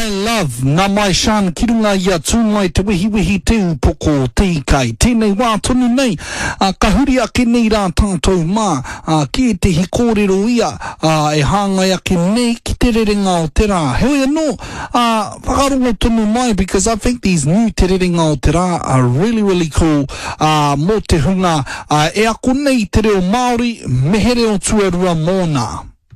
My love, na mai shan kirunga ia tūngai te wihi te upoko te ikai. Tēnei wā tonu nei, kahuri ake nei rā tātou mā, ki te hikorero ia, e hāngai ake nei ki te rerenga o te rā. Heoi anō, whakarongo tonu mai, because I think these new te rerenga o te rā are really, really cool. Mō te hunga, e ako nei te reo Māori, mehere o tuarua mōna.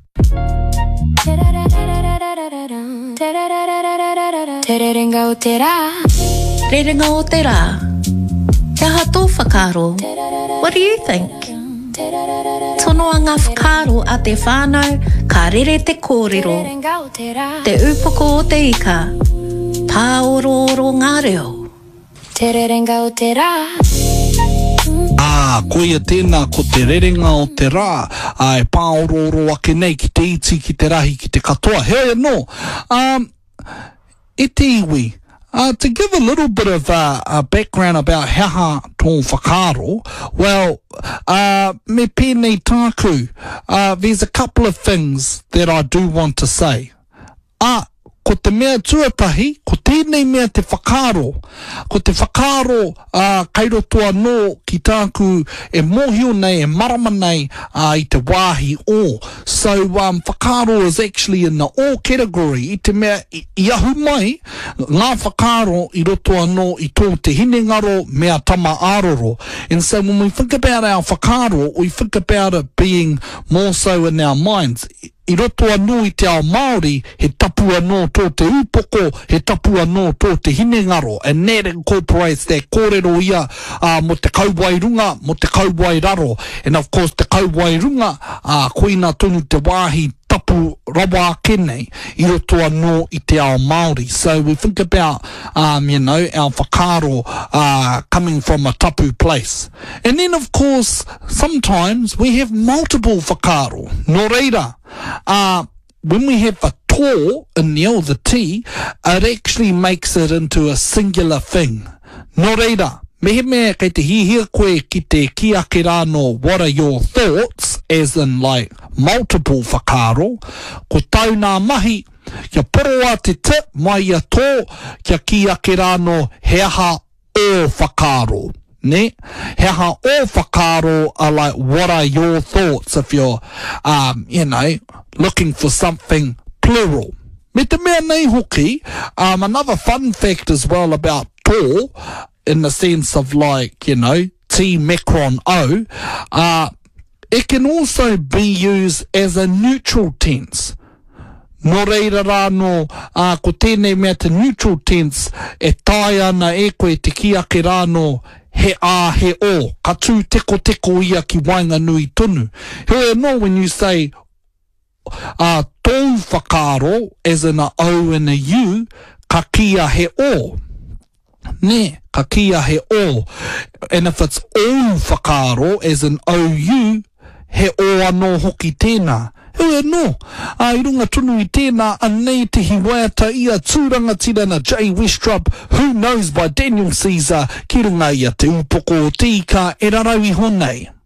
Te rerenga o te rā. Rerenga o te rā. Te aha tō whakaro. What do you think? Tono a ngā whakaro a te whānau, ka rere te kōrero. Te upoko o te ika. Pāoro ngā reo. Te rerenga o te rā. Koia tēnā ko te rerenga o te rā, e pāororo ake nei ki te iti, ki te rahi, ki te katoa. Heoi anō, e te iwi, to give a little bit of background about haha tō whakaro, well, me pēnei tāku, there's a couple of things that I do want to say. Ko te mea tuatahi, ko tēnei mea te whakaro. Ko te whakaro kairotoa nō ki tāku e mōhio nei, e marama nei I te wāhi o. So whakaro is actually in the o category. I te mea I ahu mai, ngā whakaro I roto anō I tō te hinengaro mea tama āroro. And so when we think about our whakaro, we think about it being more so in our minds. I roto anō I te ao Māori, he tapu anō tō te upoko, he tapu anō tō te hinengaro, and that incorporates that kōrero ia mo te kauwairunga, mo te kauwairaro, and of course te kauwairunga, koina tonu te wāhi tapu rawa kenei, I roto anō I te ao Māori. So we think about, our whakaro coming from a tapu place. And then of course, sometimes we have multiple whakaro. Nō reira, when we have a tō in the L, the T, it actually makes it into a singular thing. Nō reira, mehe mea kei te hihia koe ki te kiake rāno, what are your thoughts, as in like multiple whakaro, ko tau nā mahi, kia poro a te te, mai a tō, kia kiake rāno, he aha o whakaro. Ne? He aha o whakaro are like, what are your thoughts if you're, looking for something plural. Me te mea nei hoki, another fun fact as well about tō, in the sense of like, T macron O, it can also be used as a neutral tense. Nō reira rāno, ko tēnei mea te neutral tense, e tai ana e koe te kiake rāno, he a he o, ka tū teko ia ki Wainganui tonu. Heoi anō when you say, tō whakaro, as in a O and a U, ka kia he o. Ne, ka kia he o. And if it's o whakaro, as in OU, he o anō hoki tēnā. Heoi anō, I runga tunu I tēnā, anei te hiwaiata ia tūranga tirana J. Westrup, Who Knows by Daniel Caesar, ki runga ia te upoko o te ika, e rarau I honei.